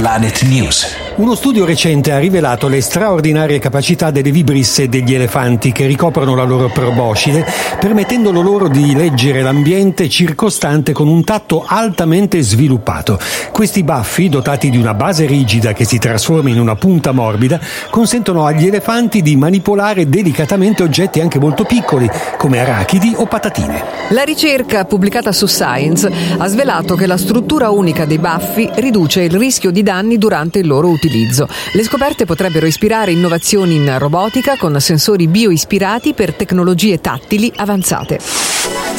Planet News. Uno studio recente ha rivelato le straordinarie capacità delle vibrisse degli elefanti che ricoprono la loro proboscide, permettendo loro di leggere l'ambiente circostante con un tatto altamente sviluppato. Questi baffi, dotati di una base rigida che si trasforma in una punta morbida, consentono agli elefanti di manipolare delicatamente oggetti anche molto piccoli, come arachidi o patatine. La ricerca pubblicata su Science ha svelato che la struttura unica dei baffi riduce il rischio di danni durante il loro utilizzo. Le scoperte potrebbero ispirare innovazioni in robotica con sensori bioispirati per tecnologie tattili avanzate.